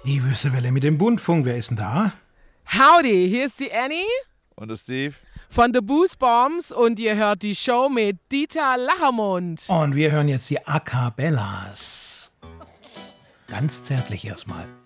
Die Wüstewelle mit dem Bundfunk, wer ist denn da? Howdy, hier ist die Annie Und der Steve. von The Booze Bombs und ihr hört die Show mit Dieter Lachermund. Und wir hören jetzt die A Cappellas. Ganz zärtlich erstmal.